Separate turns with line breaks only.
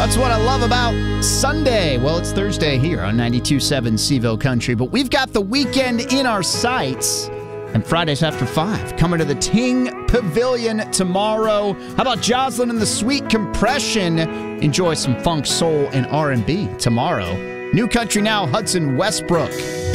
That's what I love about Sunday. Well, it's Thursday here on 92.7 Seville Country, but we've got the weekend in our sights. And Fridays after 5, coming to the Ting Pavilion tomorrow. How about Jocelyn and the Sweet Compression? Enjoy some funk, soul, and R&B tomorrow. New Country Now, Hudson Westbrook.